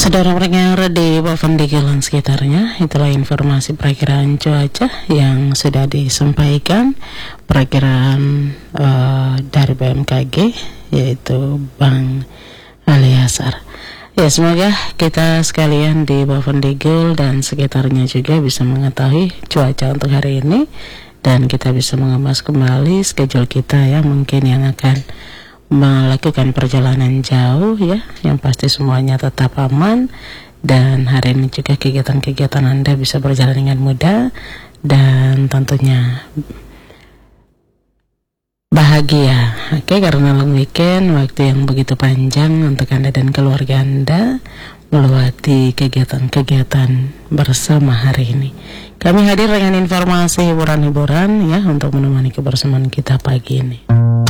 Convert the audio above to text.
Saudara pendengar di Pavandigelan sekitarnya, itulah informasi perakiraan cuaca yang sudah disampaikan. Perakiraan dari BMKG, yaitu Bang Aliasar. Ya, semoga kita sekalian di Pavandigel dan sekitarnya juga bisa mengetahui cuaca untuk hari ini, dan kita bisa mengemas kembali schedule kita ya, mungkin yang akan melakukan perjalanan jauh ya, yang pasti semuanya tetap aman, dan hari ini juga kegiatan-kegiatan Anda bisa berjalan dengan mudah dan tentunya bahagia. Oke, karena long weekend, waktu yang begitu panjang untuk Anda dan keluarga Anda melewati kegiatan-kegiatan bersama hari ini. Kami hadir dengan informasi hiburan-hiburan ya, untuk menemani kebersamaan kita pagi ini.